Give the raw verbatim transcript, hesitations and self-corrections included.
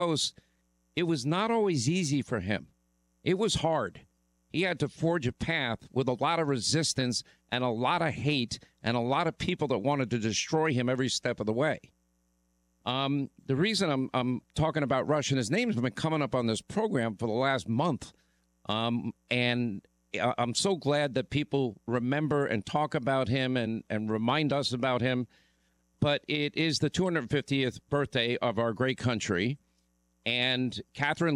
Coast, it was not always easy for him. It was hard. He had to forge a path with a lot of resistance and a lot of hate and a lot of people that wanted to destroy him every step of the way. Um, the reason I'm, I'm talking about Rush, and his name's been coming up on this program for the last month, um, and I'm so glad that people remember and talk about him and, and remind us about him. But it is the two hundred fiftieth birthday of our great country, and Catherine